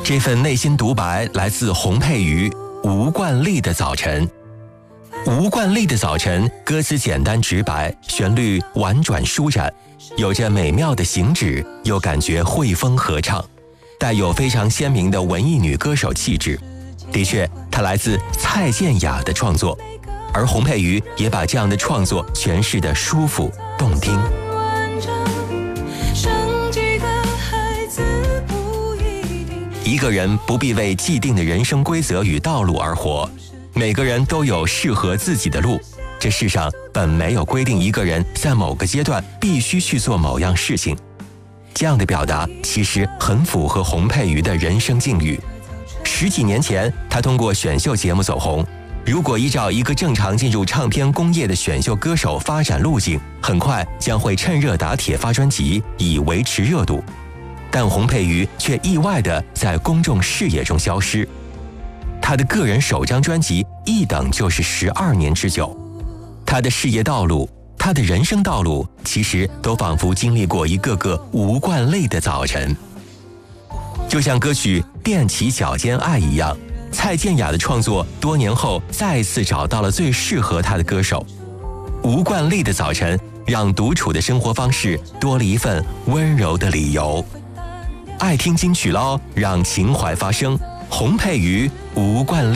这份内心独白来自洪佩瑜《吴冠丽的早晨》。吴冠丽的早晨歌词简单直白，旋律婉转舒展，有着美妙的行止，又感觉汇风合唱，带有非常鲜明的文艺女歌手气质。的确，它来自蔡健雅的创作，而洪佩瑜也把这样的创作诠释得舒服动听。一个人不必为既定的人生规则与道路而活，每个人都有适合自己的路。这世上本没有规定一个人在某个阶段必须去做某样事情。这样的表达其实很符合洪佩瑜的人生境遇。10几年前，他通过选秀节目走红。如果依照一个正常进入唱片工业的选秀歌手发展路径，很快将会趁热打铁发专辑，以维持热度。但洪佩瑜却意外地在公众视野中消失。他的个人首张专辑一等就是12年之久。他的事业道路，他的人生道路，其实都仿佛经历过一个个无冠泪的早晨。就像歌曲《踮起脚尖爱》一样，蔡健雅的创作多年后再次找到了最适合他的歌手。无冠泪的早晨让独处的生活方式多了一份温柔的理由。爱听金曲喽，让情怀发声。洪佩瑜，吴冠